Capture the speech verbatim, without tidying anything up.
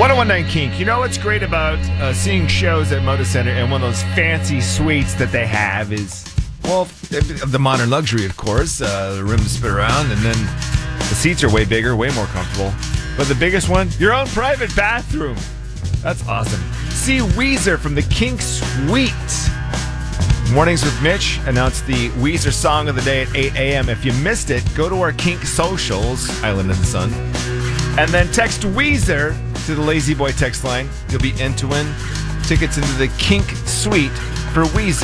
ten nineteen Kink. You know what's great about uh, seeing shows at Moda Center and one of those fancy suites that they have is, well, the modern luxury, of course. Uh, the room to spit around, and then the seats are way bigger, way more comfortable. But the biggest one, your own private bathroom. That's awesome. See Weezer from the Kink Suite. Mornings with Mitch announced the Weezer song of the day at eight a.m. If you missed it, go to our Kink socials, Island in the Sun, and then text Weezer to the Lazy Boy text line. You'll be in to win tickets into the Kink Suite for Weezer.